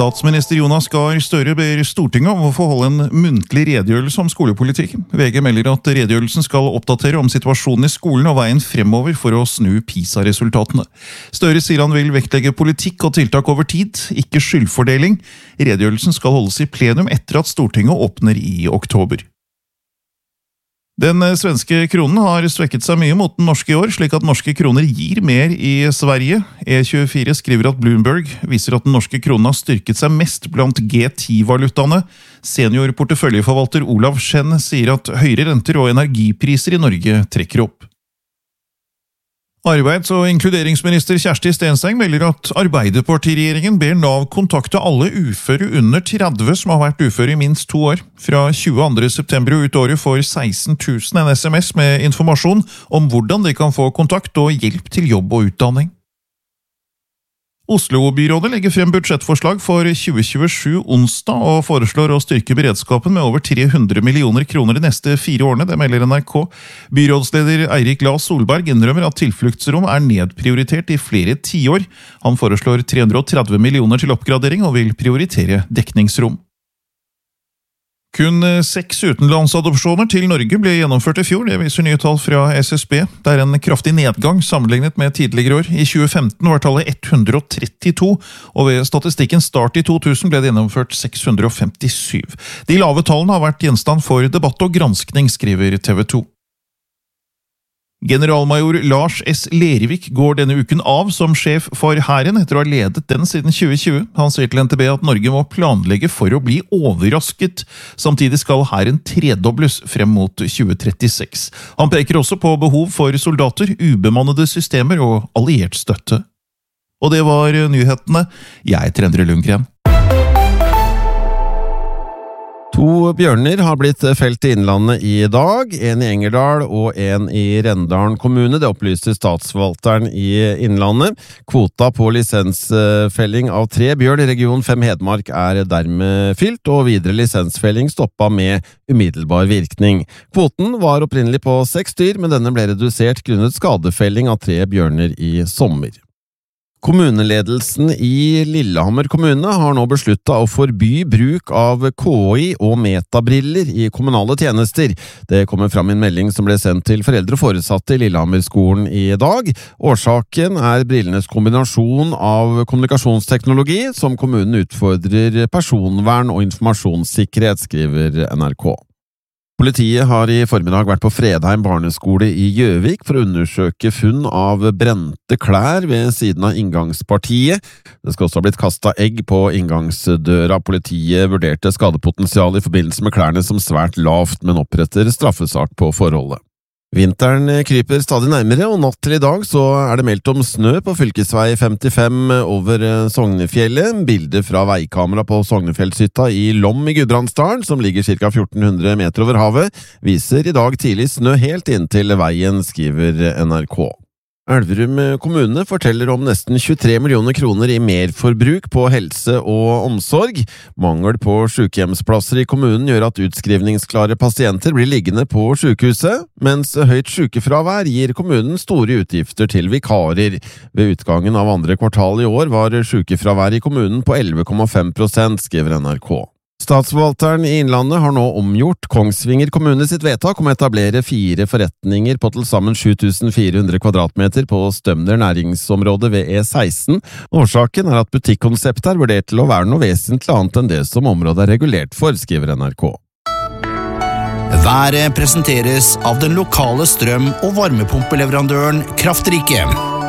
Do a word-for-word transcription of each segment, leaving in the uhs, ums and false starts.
Statsminister Jonas Gahr Støre ber Stortinget om å få holde en muntlig redegjørelse om skolepolitikken. V G melder at redegjørelsen skal oppdatere om situasjonen i skolen og veien fremover for å snu PISA-resultatene. Støre sier han vil vektlegge politikk og tiltak over tid, ikke skyldfordeling. Redegjørelsen skal holdes i plenum etter at Stortinget åpner i oktober. Den svenske kronen har svekket seg mye mot den norske i år, slik at norske kroner gir mer i Sverige. E tjuefire skriver at Bloomberg viser at den norske kronen har styrket seg mest blant G ti-valutaene. Senior porteføljeforvalter Olav Schenn sier at høyere renter og energipriser i Norge trekker opp. Arbeids- og inkluderingsminister Kjersti Stenseng melder at Arbeiderpartiregjeringen ber Nav kontakte alle uføre under tretti som har vært uføre i minst to år. Fra tjueandre september og ut året får seksten tusen en sms med informasjon om hvordan de kan få kontakt og hjelp til jobb og utdanning. Oslo-byrådet legger frem budsjettforslag for tjue tjuesju onsdag og foreslår å styrke beredskapen med over tre hundre millioner kroner de neste fire årene, det melder N R K. Byrådsleder Eirik Lae Solberg innrømmer at tilfluktsrom er nedprioritert i flere tiår. Han foreslår tre hundre og tretti millioner til oppgradering og vil prioritere dekningsrom. Kun seks utenlandsadopsjoner til Norge ble gjennomført i fjor, det viser nye tall fra S S B. Det er en kraftig nedgang sammenlignet med tidligere år. I tjue femten var tallet ett hundre og trettito, og ved statistikken start i to tusen ble det gjennomført seks hundre og femtisju. De lave tallene har vært gjenstand for debatt og granskning, skriver T V to. Generalmajor Lars S. Lervik går denne uken av som sjef for hæren etter å ha ledet den siden tjue tjue. Han sier til N T B at Norge må planlegge for å bli overrasket. Samtidig skal hæren tredobles frem mot tjue trettiseks. Han peker også på behov for soldater, ubemannede systemer og alliert støtte. Og det var nyhetene. Jeg heter Endre Lundgren. To bjørner har blitt felt i Innlandet i dag, en i Engerdal og en i Rendalen kommune. Det opplyste statsforvalteren i Innlandet. Kvota på lisensfelling av tre bjørn i region fem Hedmark er dermed fylt, og videre lisensfelling stoppa med umiddelbar virkning. Kvoten var opprinnelig på seks dyr, men denne ble redusert grunnet skadefelling av tre bjørner i sommer. Kommuneledelsen i Lillehammer kommune har nå besluttet å forby bruk av K I og metabriller i kommunale tjenester. Det kommer fram i en melding som ble sendt til foreldre og foresatte i Lillehammerskolen i dag. Årsaken er brillenes kombinasjon av kommunikasjonsteknologi som kommunen utfordrer personvern og informasjonssikkerhet, skriver N R K. Politiet har i formiddag vært på Fredheim barneskole i Gjøvik for å undersøke funn av brente klær ved siden av inngangspartiet. Det skal også ha blitt kastet egg på inngangsdøra. Politiet vurderte skadepotensial i forbindelse med klærne som svært lavt, men oppretter straffesak på forholdet. Vinteren kryper stadig nærmere, og natt til i dag så er det meldt om snø på fylkesvei femtifem over Sognefjellet. Bilder fra veikamera på Sognefjellshytta i Lom i Gudbrandsdalen, som ligger ca fjorten hundre meter over havet, viser i dag tidlig snø helt inntil veien, skriver N R K. Elverum kommune forteller om nesten tjuetre millioner kroner i merforbruk på helse og omsorg. Mangel på sykehjemsplasser i kommunen gjør at utskrivningsklare pasienter blir liggende på sykehuset, mens høyt sykefravær gir kommunen store utgifter til vikarer. Ved utgangen av andre kvartal i år var sykefravær i kommunen på elleve komma fem prosent, skriver N R K. Statsforvalteren i Innlandet har nå omgjort Kongsvinger kommune sitt vedtak om å etablere fire forretninger på til sammen sju tusen fire hundre kvadratmeter på Stømner næringsområde ved E seksten. Årsaken er at butikkonseptet er vurdert til å være noe vesentlig annet enn det som området er regulert for, skriver N R K. Været presenteres av den lokale strøm- og varmepumpeleverandøren Kraftrike.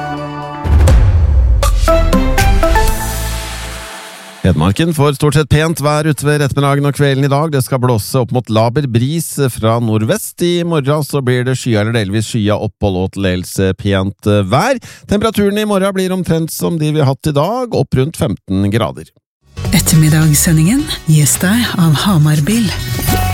Hedmarken får stort sett pent vær utover ettermiddagen og kvelden i dag. Det skal blåse opp mot laber bris fra nordvest. I morgen så blir det skya eller delvis skya opphold og til dels pent vær. Temperaturen i morgen blir omtrent som de vi har hatt i dag, opp rundt femten grader. Ettermiddagssendingen gis deg av Hamar Bil.